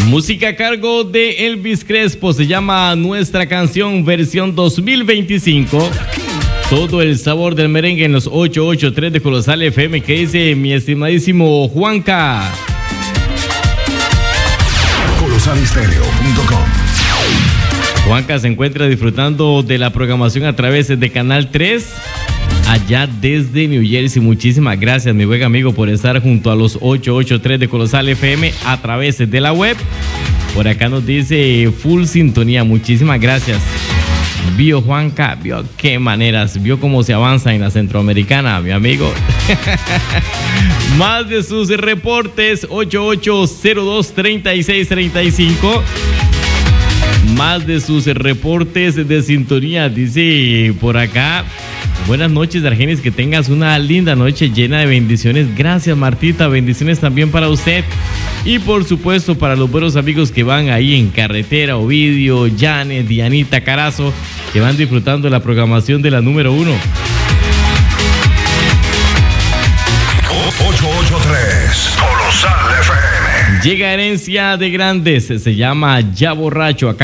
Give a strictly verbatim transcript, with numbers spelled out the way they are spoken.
Música a cargo de Elvis Crespo, se llama Nuestra Canción versión dos mil veinticinco. Todo el sabor del merengue en los ochocientos ochenta y tres de Colosal F M. ¿Qué dice mi estimadísimo Juanca? colosal estéreo punto com. Juanca se encuentra disfrutando de la programación a través de Canal tres, allá desde New Jersey. Muchísimas gracias, mi buen amigo, por estar junto a los ochocientos ochenta y tres de Colosal F M a través de la web. Por acá nos dice full sintonía. Muchísimas gracias. Vio Juanca, vio qué maneras, vio cómo se avanza en la Centroamericana, mi amigo. Más de sus reportes, ochenta y ocho cero dos, treinta y seis treinta y cinco. Más de sus reportes de sintonía, dice por acá. Buenas noches, Argenis, que tengas una linda noche llena de bendiciones. Gracias, Martita, bendiciones también para usted. Y por supuesto para los buenos amigos que van ahí en carretera, Ovidio, Janet, Dianita Carazo, que van disfrutando la programación de la número uno. ochocientos ochenta y tres Colosal F M. Llega Herencia de Grandes, se llama Ya Borracho acá.